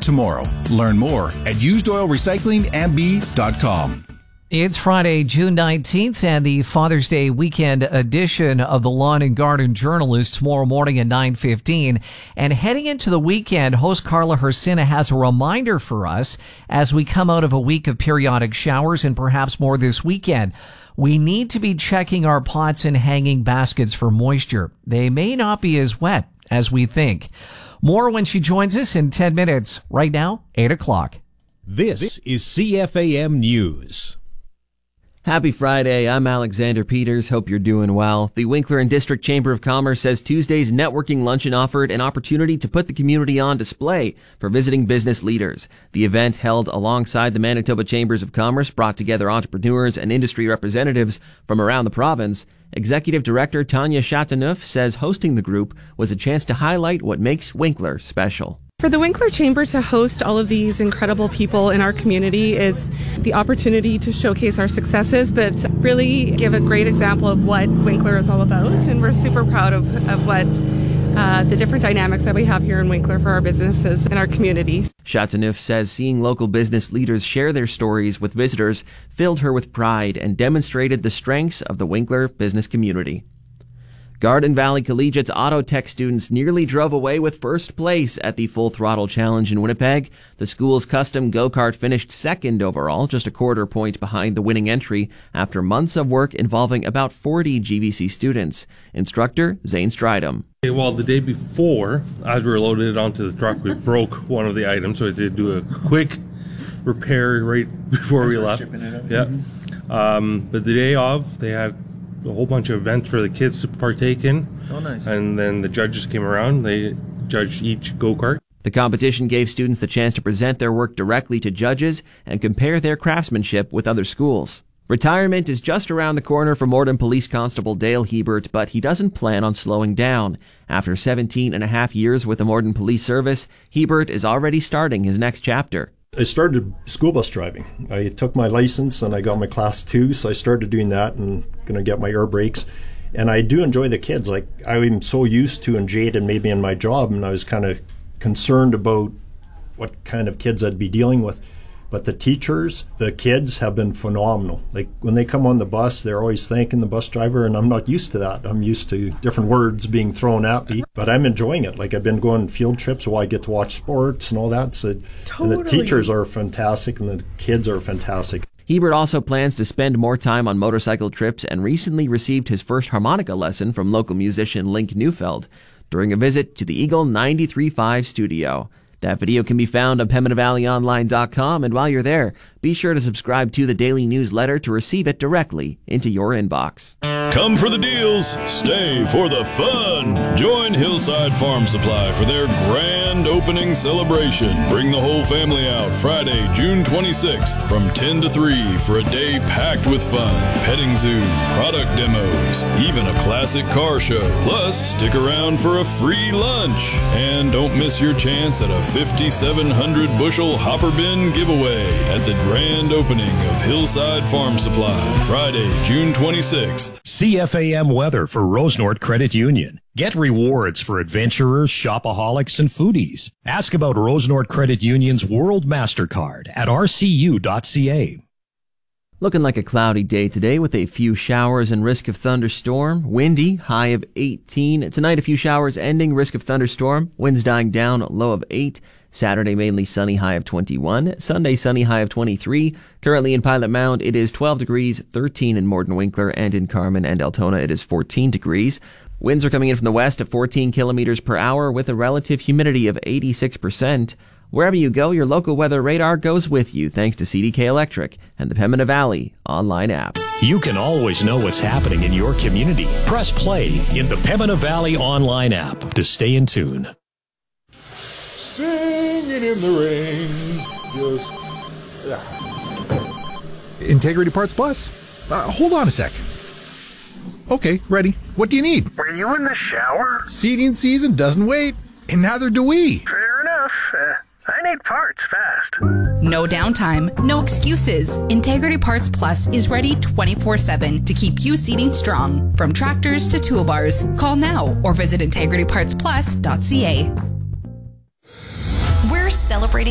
tomorrow. Learn more at usedoilrecyclingmb.com. It's Friday, June 19th, and the Father's Day weekend edition of the Lawn and Garden Journal is tomorrow morning at 9:15. And heading into the weekend, host Carla Hersina has a reminder for us as we come out of a week of periodic showers and perhaps more this weekend. We need to be checking our pots and hanging baskets for moisture. They may not be as wet as we think. More when she joins us in 10 minutes. Right now, 8 o'clock. This is CFAM News. Happy Friday. I'm Alexander Peters. Hope you're doing well. The Winkler and District Chamber of Commerce says Tuesday's networking luncheon offered an opportunity to put the community on display for visiting business leaders. The event, held alongside the Manitoba Chambers of Commerce, brought together entrepreneurs and industry representatives from around the province. Executive Director Tanya Chateauneuf says hosting the group was a chance to highlight what makes Winkler special. For the Winkler Chamber to host all of these incredible people in our community is the opportunity to showcase our successes, but really give a great example of what Winkler is all about. And we're super proud of what the different dynamics that we have here in Winkler for our businesses and our community. Chateauneuf says seeing local business leaders share their stories with visitors filled her with pride and demonstrated the strengths of the Winkler business community. Garden Valley Collegiate's Auto Tech students nearly drove away with first place at the Full Throttle Challenge in Winnipeg. The school's custom go-kart finished second overall, just a quarter point behind the winning entry after months of work involving about 40 GVC students. Instructor Zane Stridham. Well, the day before, as we were loaded it onto the truck, we broke one of the items, so I did do a quick repair right before we left. Yeah. But the day of, they had a whole bunch of events for the kids to partake in. Oh, nice. And then the judges came around. They judged each go-kart. The competition gave students the chance to present their work directly to judges and compare their craftsmanship with other schools. Retirement is just around the corner for Morden Police Constable Dale Hebert, but he doesn't plan on slowing down. After 17 and a half years with the Morden Police Service, Hebert is already starting his next chapter. I started school bus driving. I took my license and I got my class 2, so I started doing that and going to get my air brakes. And I do enjoy the kids. Like, I'm so used to and jaded maybe in my job, and I was kind of concerned about what kind of kids I'd be dealing with. But the teachers, the kids have been phenomenal. Like, when they come on the bus, they're always thanking the bus driver, and I'm not used to that. I'm used to different words being thrown at me, but I'm enjoying it. Like, I've been going field trips where I get to watch sports and all that. So, totally. And the teachers are fantastic, and the kids are fantastic. Hebert also plans to spend more time on motorcycle trips and recently received his first harmonica lesson from local musician Link Neufeld during a visit to the Eagle 93.5 studio. That video can be found on PembinaValleyOnline.com, and while you're there, be sure to subscribe to the daily newsletter to receive it directly into your inbox. Come for the deals, stay for the fun. Join Hillside Farm Supply for their grand opening celebration. Bring the whole family out Friday, June 26th from 10 to 3 for a day packed with fun. Petting zoo, product demos, even a classic car show. Plus, stick around for a free lunch. And don't miss your chance at a 5,700 bushel hopper bin giveaway at the grand opening of Hillside Farm Supply, Friday, June 26th. CFAM weather for Rosenort Credit Union. Get rewards for adventurers, shopaholics, and foodies. Ask about Rosenort Credit Union's World MasterCard at rcu.ca. Looking like a cloudy day today with a few showers and risk of thunderstorm. Windy, high of 18. Tonight, a few showers ending, risk of thunderstorm. Winds dying down, low of 8. Saturday, mainly sunny, high of 21. Sunday, sunny, high of 23. Currently in Pilot Mound, it is 12 degrees, 13 in Morden Winkler, and in Carman and Altona, it is 14 degrees. Winds are coming in from the west at 14 kilometers per hour with a relative humidity of 86%. Wherever you go, your local weather radar goes with you thanks to CDK Electric and the Pembina Valley online app. You can always know what's happening in your community. Press play in the Pembina Valley online app to stay in tune. Singing in the rain, Integrity Parts Plus? Hold on a sec. Okay, ready. What do you need? Were you in the shower? Seeding season doesn't wait, and neither do we. Fair enough. I need parts fast. No downtime, no excuses. Integrity Parts Plus is ready 24/7 to keep you seeding strong. From tractors to toolbars, call now or visit integritypartsplus.ca. We're celebrating